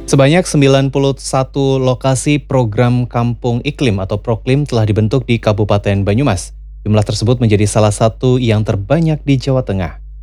Sebanyak 91 lokasi program Kampung Iklim atau Proklim telah dibentuk di Kabupaten Banyumas. Jumlah tersebut menjadi salah satu yang terbanyak di Jawa Tengah.